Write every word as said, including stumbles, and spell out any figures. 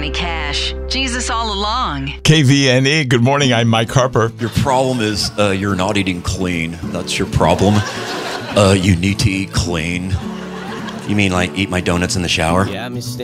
Johnny Cash. Jesus all along. K V N E, good morning. I'm Mike Harper. Your problem is uh, you're not eating clean. That's your problem. Uh, you need to eat clean. You mean like eat my donuts in the shower? Yeah, Miss